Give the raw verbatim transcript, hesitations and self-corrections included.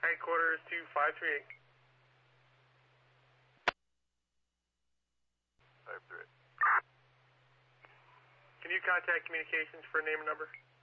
Headquarters to five three eight. five three eight. Can you contact communications for name and number?